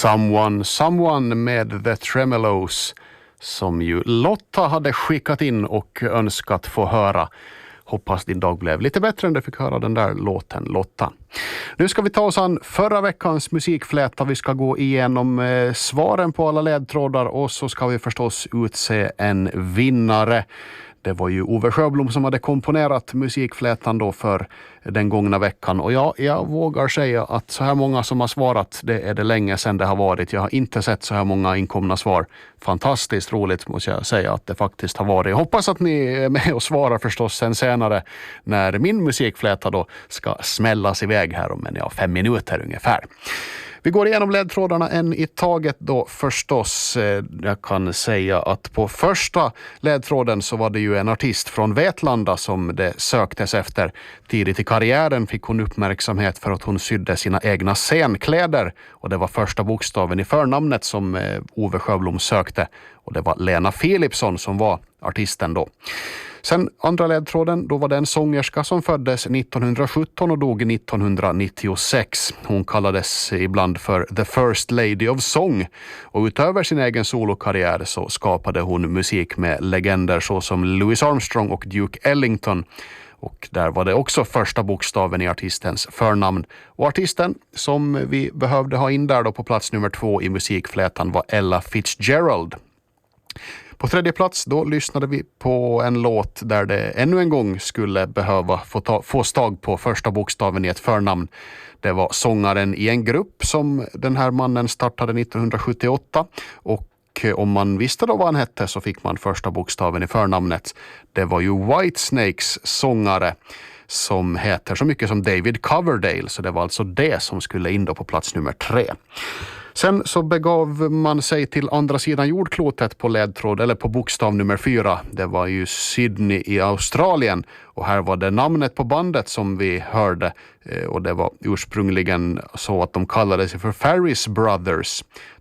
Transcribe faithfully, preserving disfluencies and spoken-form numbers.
Someone, Someone med The Tremeloes som ju Lotta hade skickat in och önskat få höra. Hoppas din dag blev lite bättre än du fick höra den där låten, Lotta. Nu ska vi ta oss an förra veckans musikfläta. Vi ska gå igenom eh, svaren på alla ledtrådar och så ska vi förstås utse en vinnare. Det var ju Ove Sjöblom som hade komponerat musikflätan då för den gångna veckan. Och ja, jag vågar säga att så här många som har svarat, det är det länge sedan det har varit. Jag har inte sett så här många inkomna svar. Fantastiskt roligt måste jag säga att det faktiskt har varit. Jag hoppas att ni är med och svarar förstås sen senare när min musikfläta då ska smällas iväg här om en, ja, fem minuter ungefär. Vi går igenom ledtrådarna en i taget då förstås. Jag kan säga att på första ledtråden så var det ju en artist från Vetlanda som det söktes efter. Tidigt i karriären fick hon uppmärksamhet för att hon sydde sina egna scenkläder. Och det var första bokstaven i förnamnet som Ove Sjöblom sökte. Och det var Lena Philipsson som var artisten då. Sen andra ledtråden, då var det en sångerska som föddes nittonhundrasjutton och dog nittonhundranittiosex. Hon kallades ibland för The First Lady of Song. Och utöver sin egen solokarriär så skapade hon musik med legender såsom Louis Armstrong och Duke Ellington. Och där var det också första bokstaven i artistens förnamn. Och artisten som vi behövde ha in där då på plats nummer två i musikflätan var Ella Fitzgerald. På tredje plats då lyssnade vi på en låt där det ännu en gång skulle behöva få, ta, få stag på första bokstaven i ett förnamn. Det var sångaren i en grupp som den här mannen startade nittonhundrasjuttioåtta och om man visste då vad han hette så fick man första bokstaven i förnamnet. Det var ju Whitesnakes sångare som heter så mycket som David Coverdale, så det var alltså det som skulle in då på plats nummer tre. Sen så begav man sig till andra sidan jordklotet på ledtråd eller på bokstav nummer fyra. Det var ju Sydney i Australien och här var det namnet på bandet som vi hörde och det var ursprungligen så att de kallade sig för Ferris Brothers.